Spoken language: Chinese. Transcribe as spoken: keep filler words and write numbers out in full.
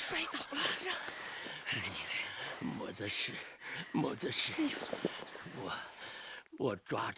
摔倒了，让起来。 没得事，没得事。我我抓